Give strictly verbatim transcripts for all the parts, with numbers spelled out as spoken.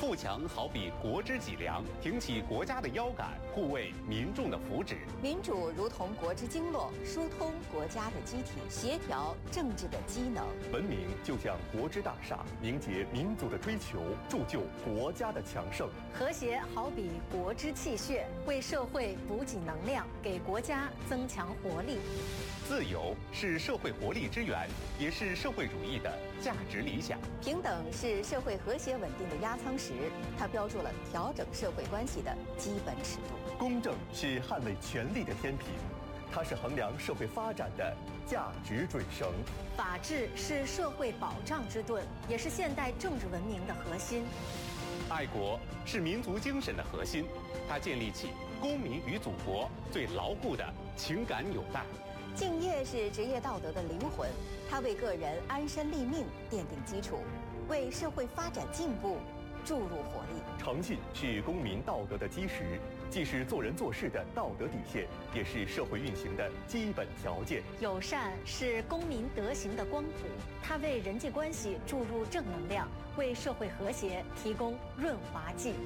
富强好比国之脊梁，挺起国家的腰杆，护卫民众的福祉。 民主如同国之经络，疏通国家的机体，协调政治的机能。 文明就像国之大厦，凝结民族的追求，铸就国家的强盛。 和谐好比国之气血，为社会补给能量，给国家增强活力。 自由是社会活力之源，也是社会主义的价值理想。 平等是社会和谐稳定的压舱石，它标注了调整社会关系的基本尺度。 公正是捍卫权力的天平，它是衡量社会发展的价值准绳。 法治是社会保障之盾，也是现代政治文明的核心。 爱国是民族精神的核心，它建立起公民与祖国最牢固的情感纽带。 敬业是职业道德的灵魂，它为个人安身立命奠定基础，为社会发展进步注入活力。 诚信是公民道德的基石，既是做人做事的道德底线，也是社会运行的基本条件。 友善是公民德行的光谱，它为人际关系注入正能量，为社会和谐提供润滑剂。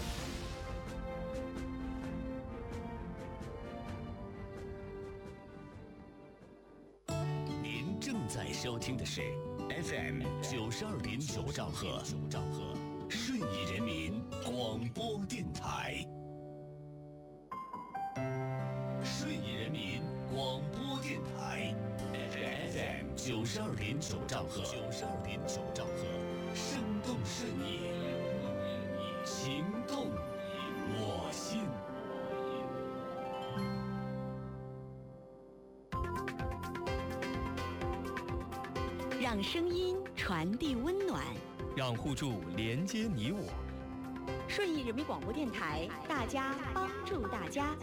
您正在收听的是 F M 九十二点九兆赫，顺义人民广播电台。顺义人民广播电台 F M 九十二点九兆赫，九十二点九兆赫，生动顺义，情动我心。 让声音传递温暖， 让互助连接你我。 顺义人民广播电台，大家帮助大家，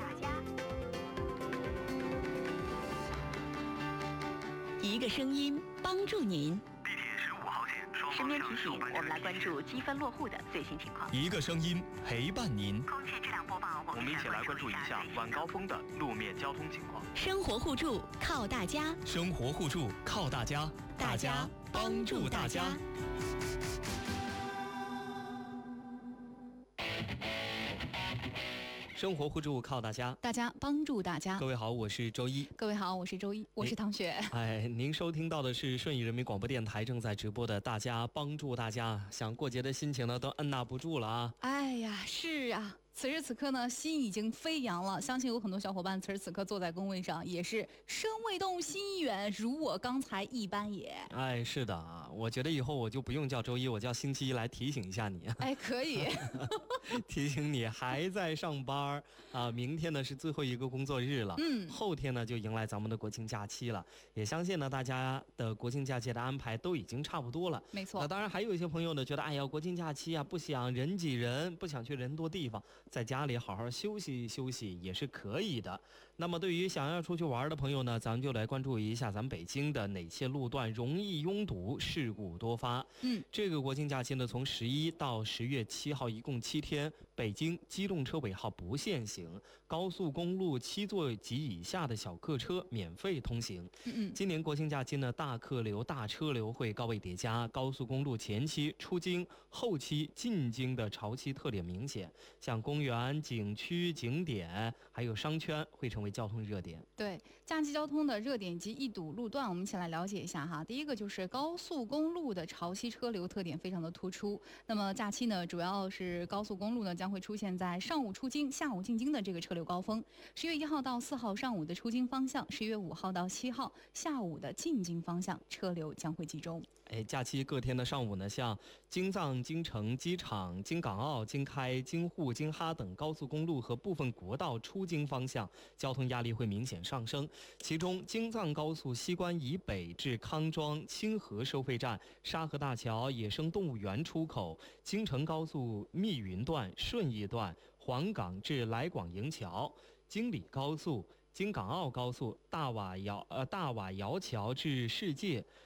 一个声音帮助您。 地铁十五号线双身边提醒，我们来关注积分落户的最新情况。 一个声音陪伴您。 空气质量播报，我们一起来关注一下晚高峰的路面交通情况。 生活互助靠大家， 生活互助靠大家， 大家帮助大家。 生活互助靠大家， 大家帮助大家。 各位好，我是周一。 各位好，我是周一，我是唐雪。 哎，您收听到的是顺义人民广播电台正在直播的《大家帮助大家》。想过节的心情呢，都按捺不住了啊！ 哎呀，是啊。此时此刻呢，心已经飞扬了。相信有很多小伙伴此时此刻坐在工位上，也是身未动，心已远，如我刚才一般也。 哎，是的啊，我觉得以后我就不用叫周一，我叫星期一来提醒一下你。 哎，可以， 提醒你还在上班啊。明天呢是最后一个工作日了，嗯，后天呢就迎来咱们的国庆假期了。也相信呢大家的国庆假期的安排都已经差不多了。 没错。 那当然还有一些朋友呢觉得，哎呀，国庆假期啊不想人挤人，不想去人多地方。在家里好好休息休息也是可以的。那么对于想要出去玩的朋友呢，咱们就来关注一下咱们北京的哪些路段容易拥堵，事故多发。嗯，这个国庆假期呢，从十一到十月七号，一共七天，北京机动车尾号不限行，高速公路七座及以下的小客车免费通行。嗯嗯，今年国庆假期呢，大客流、大车流会高位叠加，高速公路前期、出京、后期、进京的潮期特点明显。像公园、景区、景点还有商圈会成为交通热点。 对，假期交通的热点及易堵路段，我们一起来了解一下哈。第一个就是高速公路的潮汐车流特点非常的突出。那么假期呢，主要是高速公路呢将会出现在上午出京、下午进京的这个车流高峰。十月一号到四号上午的出京方向，十月五号到七号下午的进京方向车流将会集中。 哎，假期各天的上午呢，像京藏、京城、机场、京港澳、京开、京沪、京哈等高速公路和部分国道出京方向，交通压力会明显上升。其中，京藏高速西关以北至康庄、清河收费站、沙河大桥、野生动物园出口；京承高速密云段、顺义段、黄岗至来广营桥；京礼高速、京港澳高速大瓦窑呃大瓦窑桥至世界。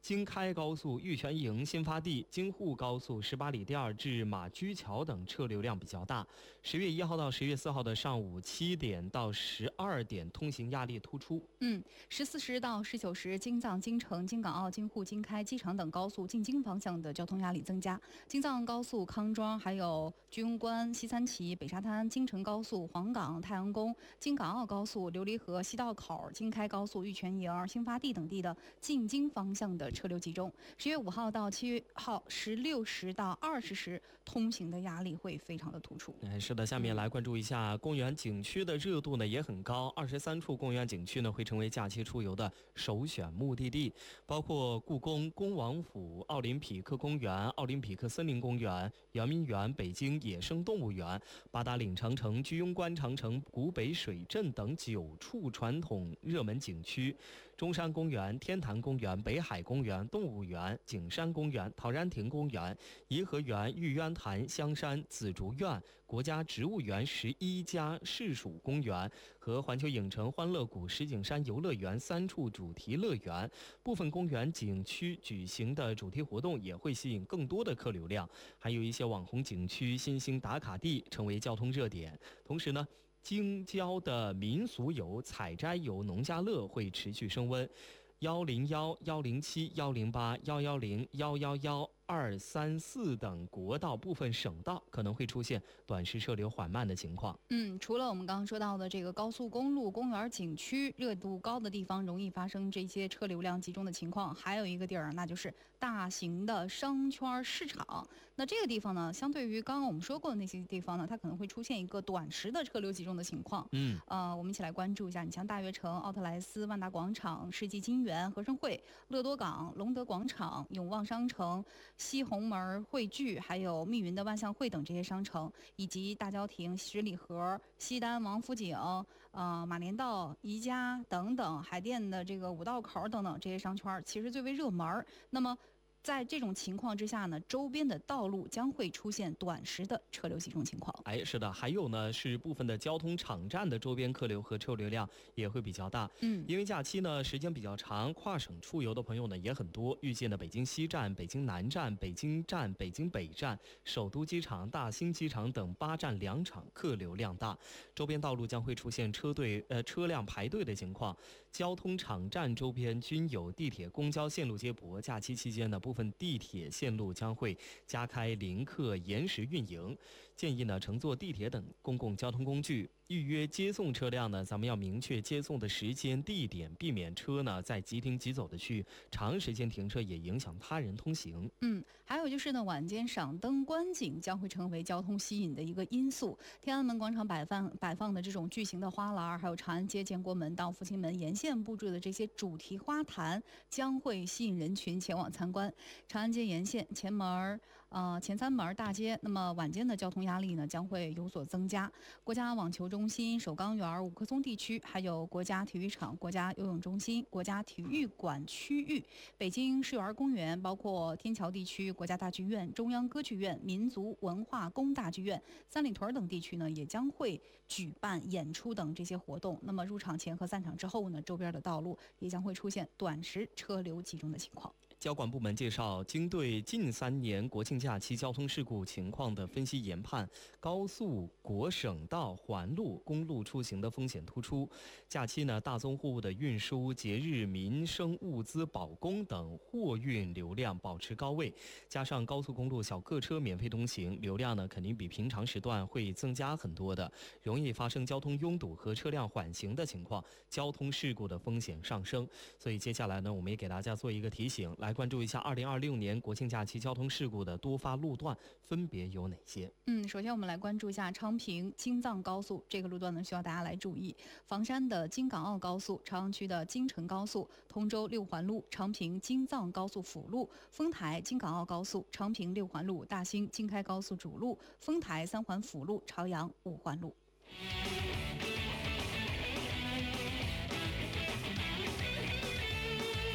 京开高速玉泉营新发地、京沪高速十八里店至马驹桥等车流量比较大。十月一号到十月四号的上午七点到十二点，通行压力突出。 嗯，十四时到十九时，京藏、京承、京港澳、京沪、京开、机场等高速进京方向的交通压力增加。京藏高速康庄、还有居庸关、西三旗、北沙滩、京承高速、黄岗、太阳宫、京港澳高速、琉璃河、西道口、京开高速、玉泉营、新发地等地的进京方向的车流集中。十月五号到七月号十六时到二十时，通行的压力会非常的突出。 哎，是的，下面来关注一下公园景区的热度呢也很高，二十三处公园景区呢会成为假期出游的首选目的地，包括故宫、恭王府、奥林匹克公园、奥林匹克森林公园、圆明园、北京野生动物园、八达岭长城、居庸关长城、古北水镇等九处传统热门景区。中山公园、天坛公园、北海公园、动物园、景山公园、陶然亭公园、颐和园、玉渊潭、香山、紫竹院、国家植物园十一家市属公园和环球影城、欢乐谷、石景山游乐园三处主题乐园。部分公园景区举行的主题活动也会吸引更多的客流量，还有一些网红景区、新兴打卡地成为交通热点。同时呢，京郊的民俗游、采摘游、农家乐会持续升温。幺零幺、幺零七、幺零八、幺幺零、幺幺幺、二三四等国道部分省道可能会出现短时车流缓慢的情况。 嗯，除了我们刚刚说到的这个高速公路、公园景区热度高的地方容易发生这些车流量集中的情况，还有一个地儿，那就是大型的商圈市场。那这个地方呢，相对于刚刚我们说过的那些地方呢，它可能会出现一个短时的车流集中的情况。 嗯， 呃，我们一起来关注一下，你像大悦城、奥特莱斯、万达广场、世纪金源、和盛汇、乐多港、隆德广场、永旺商城、西红门汇聚，还有密云的万象汇等这些商城，以及大郊亭、十里河、西单、王府井、呃马连道、宜家等等，海淀的这个五道口等等这些商圈，其实最为热门。那么在这种情况之下呢，周边的道路将会出现短时的车流集中情况。 哎，是的，还有呢是部分的交通场站的周边客流和车流量也会比较大。 嗯， 因为假期呢时间比较长，跨省出游的朋友呢也很多。预计呢北京西站、北京南站、北京站、北京北站、首都机场、大兴机场等八站两场客流量大，周边道路将会出现车队呃车辆排队的情况。交通场站周边均有地铁、公交线路接驳。假期期间呢，部分地铁线路将会加开临客延时运营，建议呢乘坐地铁等公共交通工具。预约接送车辆呢，咱们要明确接送的时间、地点，避免车呢在即停即走的区域长时间停车，也影响他人通行。 嗯，还有就是呢，晚间赏灯观景将会成为交通吸引的一个因素。天安门广场摆放摆放的这种巨型的花篮，还有长安街、建国门到复兴门沿线布置的这些主题花坛，将会吸引人群前往参观。长安街沿线前门、呃前三门大街，那么晚间的交通压力呢将会有所增加。国家网球中心、首钢园、五棵松地区，还有国家体育场、国家游泳中心、国家体育馆区域、北京世园公园，包括天桥地区、国家大剧院、中央歌剧院、民族文化宫大剧院、三里屯等地区呢，也将会举办演出等这些活动。那么入场前和散场之后呢，周边的道路也将会出现短时车流集中的情况。 交管部门介绍，经对近三年国庆假期交通事故情况的分析研判，高速、国省道、环路、公路出行的风险突出。假期呢，大宗货物的运输、节日民生物资保供等货运流量保持高位，加上高速公路小客车免费通行，流量呢肯定比平常时段会增加很多的，容易发生交通拥堵和车辆缓行的情况，交通事故的风险上升。所以接下来呢，我们也给大家做一个提醒，来关注一下二零二六年国庆假期交通事故的多发路段分别有哪些。 嗯，首先我们来关注一下昌平京藏高速这个路段呢，需要大家来注意。房山的京港澳高速、朝阳区的京承高速、通州六环路、昌平京藏高速辅路、丰台京港澳高速、昌平六环路、大兴京开高速主路、丰台三环辅路、朝阳五环路。 高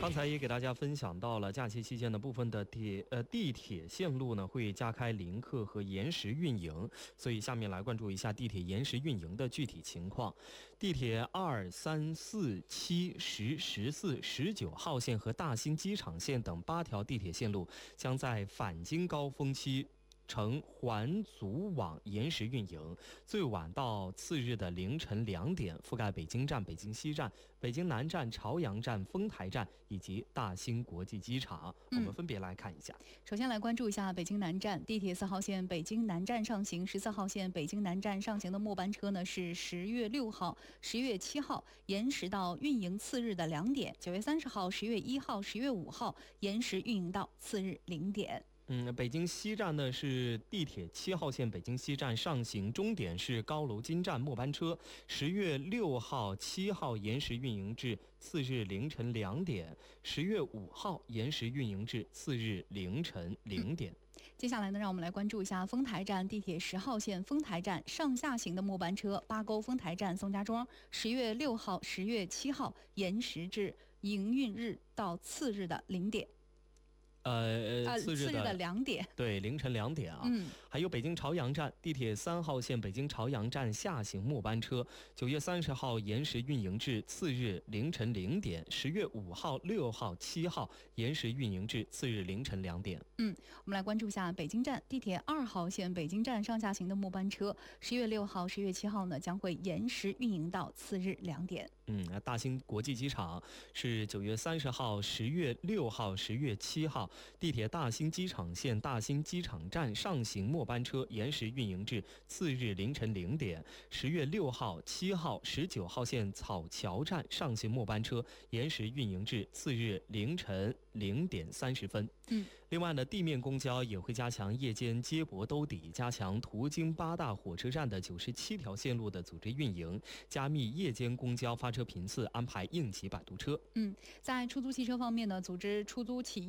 刚才也给大家分享到了，假期期间的部分的铁呃地铁线路呢会加开临客和延时运营，所以下面来关注一下地铁延时运营的具体情况。地铁二、三、四、七、十、十四、十九号线和大兴机场线等八条地铁线路将在返京高峰期呈环组网延时运营，最晚到次日的凌晨两点，覆盖北京站、北京西站、北京南站、朝阳站、丰台站以及大兴国际机场。我们分别来看一下。 嗯、首先来关注一下北京南站，地铁四号线北京南站上行，十四号线北京南站上行的末班车呢是十月六号、十月七号延时到运营次日的两点，九月三十号、十月一号、十月五号延时运营到次日零点。 嗯，北京西站呢是地铁七号线北京西站上行，终点是高楼金站末班车，十月六号、七号延时运营至次日凌晨两点，十月五号延时运营至次日凌晨零点。 嗯、接下来呢，让我们来关注一下丰台站，地铁十号线丰台站上下行的末班车八沟丰台站宋家庄，十月六号、十月七号延时至营运日到次日的零点。 呃，次日的的两点， 对，凌晨两点啊。 嗯， 还有北京朝阳站，地铁三号线北京朝阳站下行末班车，九月三十号延时运营至次日凌晨零点，十月五号、六号、七号延时运营至次日凌晨两点。 嗯，我们来关注一下北京站，地铁二号线北京站上下行的末班车，十月六号、十月七号呢将会延时运营到次日两点。 嗯，大兴国际机场是九月三十号、十月六号、十月七号，地铁大兴机场线大兴机场站上行末班车延时运营至次日凌晨零点，十月六号、七号、十九号线草桥站上行末班车延时运营至次日凌晨零点三十分。 嗯， 另外呢，地面公交也会加强夜间接驳兜底，加强途经八大火车站的九十七条线路的组织运营，加密夜间公交发车频次，安排应急摆渡车。 嗯，在出租汽车方面呢，组织出租企业